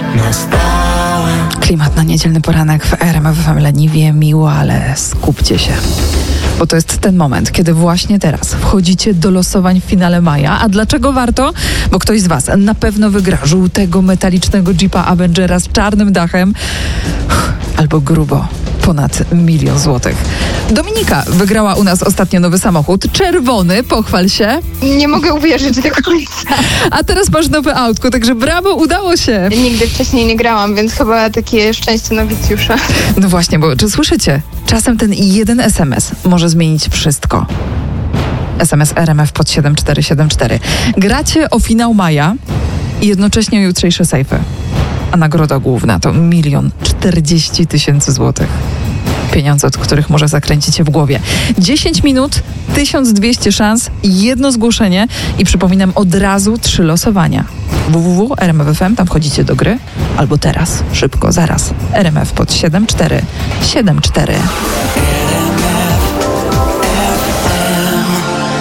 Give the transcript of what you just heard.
na stałe. Klimat na niedzielny poranek w RMF FM leniwie, miło, ale skupcie się. Bo to jest ten moment, kiedy właśnie teraz wchodzicie do losowań w finale maja. A dlaczego warto? Bo ktoś z Was na pewno wygra żółtego, metalicznego Jeepa Avengera z czarnym dachem. Albo grubo ponad 1 000 000 złotych. Dominika wygrała u nas ostatnio nowy samochód. Czerwony, pochwal się. Nie mogę uwierzyć do końca. A teraz masz nowe autko, także brawo, udało się. Nigdy wcześniej nie grałam, więc chyba takie szczęście nowicjusza. No właśnie, bo czy słyszycie? Czasem ten jeden SMS może zmienić wszystko. SMS RMF pod 7474. Gracie o finał maja i jednocześnie jutrzejsze sejfy. A nagroda główna to 1 040 000 złotych. Pieniądze, od których może zakręcić się w głowie. 10 minut, 1200 szans, jedno zgłoszenie i przypominam od razu 3 losowania. www.rmf.fm, tam wchodzicie do gry, albo teraz, szybko, zaraz. RMF pod 7474.